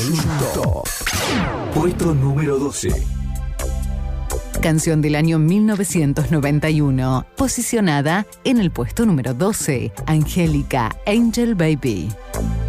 Top. Puesto número 12. Canción del año 1991, posicionada en el puesto número 12, Angélica, Angel Baby.